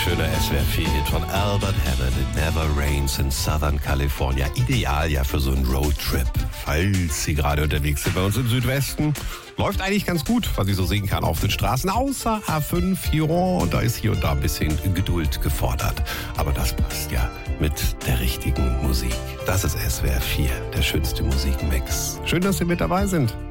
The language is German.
schöner SWR4-Hit von Albert Hammond, It Never Rains in Southern California. Ideal ja für so einen Roadtrip. Falls Sie gerade unterwegs sind bei uns im Südwesten, läuft eigentlich ganz gut, was ich so sehen kann auf den Straßen, außer A5 Giron. Und da ist hier und da ein bisschen Geduld gefordert. Aber das passt ja mit der richtigen Musik. Das ist SWR4, der schönste Musikmix. Schön, dass Sie mit dabei sind.